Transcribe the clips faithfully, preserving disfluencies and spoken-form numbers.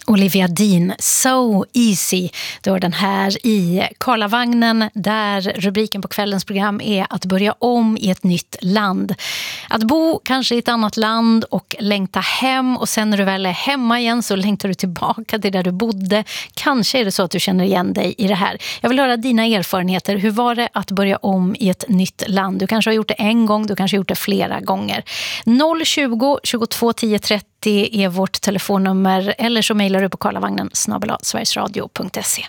Olivia Dean, So Easy. Då är den här i Karlavagnen där rubriken på kvällens program är att börja om i ett nytt land. Att bo kanske i ett annat land och längta hem, och sen när du väl är hemma igen så längtar du tillbaka till där du bodde. Kanske är det så att du känner igen dig i det här. Jag vill höra dina erfarenheter. Hur var det att börja om i ett nytt land? Du kanske har gjort det en gång, du kanske har gjort det flera gånger. noll tjugo, tjugotvå, tio trettio är vårt telefonnummer, eller så mejlar du på karlavagnen snabel-a sverigesradio punkt se.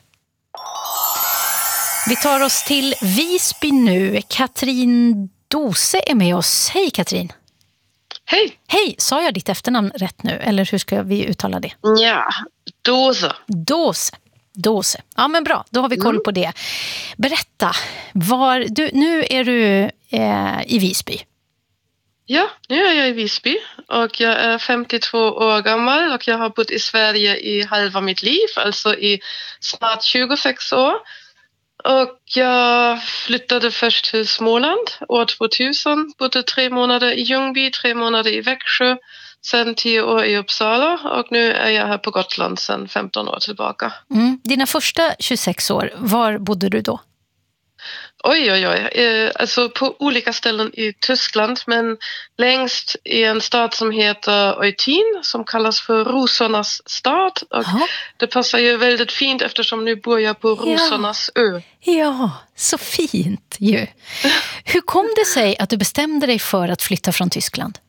Vi tar oss till Visby nu. Katrin Dose är med oss. Hej Katrin. Hej. Hej, sa jag ditt efternamn rätt nu? Eller hur ska vi uttala det? Ja, Dose. Dose. Dose. Ja, men bra, då har vi koll Mm. på det. Berätta, var, du, nu är du eh, i Visby. Ja, nu är jag i Visby och jag är femtiotvå år gammal och jag har bott i Sverige i halva mitt liv, alltså i snart tjugosex år. Och jag flyttade först till Småland år tvåtusen, bodde tre månader i Ljungby, tre månader i Växjö, sen tio år i Uppsala och nu är jag här på Gotland sen femton år tillbaka. Mm. Dina första tjugosex år, var bodde du då? Oj, oj, oj. Eh, alltså på olika ställen i Tyskland, men längst i en stad som heter Eutin, som kallas för Rosornas stad. Och Ja. det passar ju väldigt fint eftersom nu bor jag på Rosornas ö. Ja, så fint ju. Hur kom det sig att du bestämde dig för att flytta från Tyskland?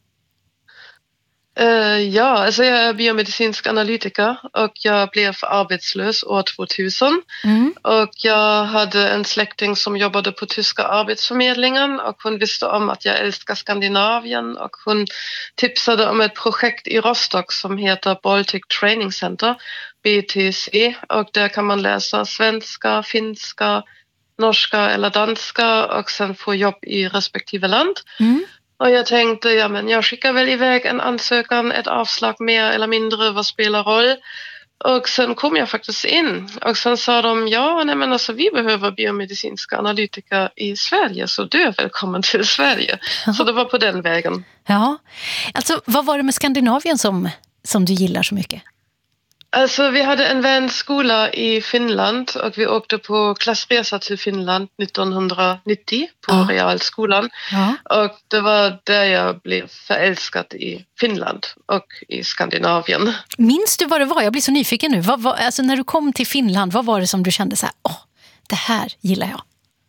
Uh, ja, alltså jag är biomedicinsk analytiker och jag blev arbetslös år tvåtusen. Mm. Och jag hade en släkting som jobbade på tyska arbetsförmedlingen och hon visste om att jag älskar Skandinavien och hon tipsade om ett projekt i Rostock som heter Baltic Training Center, B T C, och där kan man läsa svenska, finska, norska eller danska och sen få jobb i respektive land. Mm. Och jag tänkte, ja men jag skickar väl iväg en ansökan, ett avslag mer eller mindre, vad spelar roll? Och sen kom jag faktiskt in och sen sa de, ja nej men alltså vi behöver biomedicinska analytiker i Sverige så du är välkommen till Sverige. Jaha. Så det var på den vägen. Ja, alltså vad var det med Skandinavien som, som du gillar så mycket? Alltså vi hade en vänskola i Finland och vi åkte på klassresa till Finland nittonhundranittio på Ja. realskolan. Ja. Och det var där jag blev förälskad i Finland och i Skandinavien. Minns du vad det var? Jag blir så nyfiken nu. Vad, vad, alltså när du kom till Finland, vad var det som du kände så här, åh, det här gillar jag?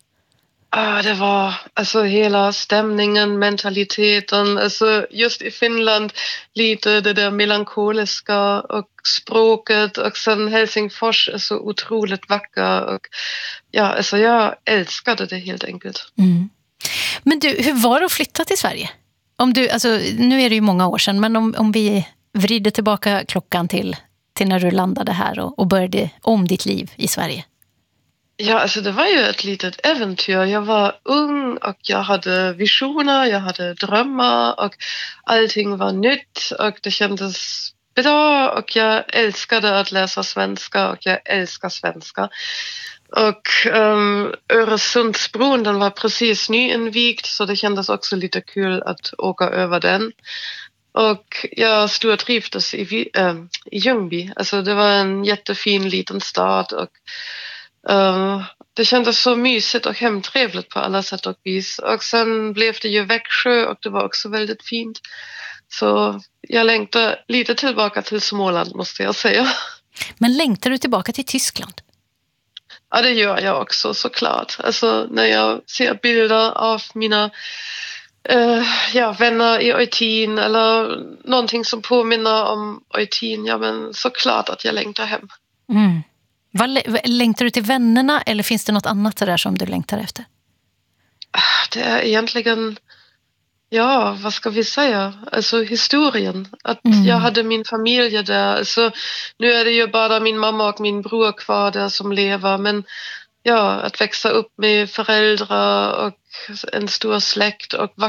Ah, det var alltså hela stämningen, mentaliteten, alltså just i Finland lite det där melankoliska och språket och sen Helsingfors är så otroligt vacker och ja, alltså jag älskade det helt enkelt. Mm. Men du, hur var det att flytta till Sverige? Om du, alltså, nu är det ju många år sedan, men om, om vi vrider tillbaka klockan till, till när du landade här och, och började om ditt liv i Sverige. Ja, alltså det var ju ett litet äventyr. Jag var ung och jag hade visioner, jag hade drömmar och allting var nytt och det kändes bra och jag älskade att läsa svenska och jag älskar svenska. Och um, Öresundsbron, den var precis nyinvigd så det kändes också lite kul att åka över den. Och jag stortrivdes i, äh, i Ljungby. Alltså det var en jättefin liten stad och Uh, det kändes så mysigt och hemtrevligt på alla sätt och vis. Och sen blev det ju Växjö och det var också väldigt fint. Så jag längtar lite tillbaka till Småland måste jag säga. Men längtar du tillbaka till Tyskland? Ja, det gör jag också såklart. Alltså när jag ser bilder av mina uh, ja, vänner i Eutin eller någonting som påminner om Eutin, ja men såklart att jag längtar hem. Mm. Vad, längtar du till vännerna eller finns det något annat där som du längtar efter? Det är egentligen, ja, vad ska vi säga? Alltså historien. Att Mm. jag hade min familj där. Alltså, nu är det ju bara min mamma och min bror kvar där som lever. Men ja, att växa upp med föräldrar och en stor släkt och